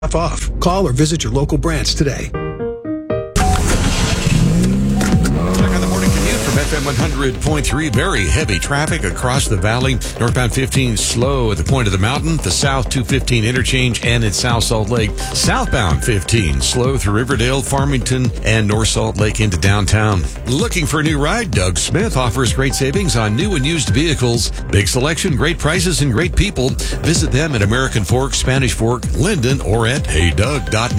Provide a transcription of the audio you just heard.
off. Call or visit your local branch today. Back on the morning commute from FM 100.3. Very heavy traffic across the valley. Northbound 15 slow at the point of the mountain. The South 215 interchange and in South Salt Lake. Southbound 15 slow through Riverdale, Farmington, and North Salt Lake into downtown. Looking for a new ride? Doug Smith offers great savings on new and used vehicles. Big selection, great prices, and great people. Visit them at American Fork, Spanish Fork, Linden, or at heydoug.net.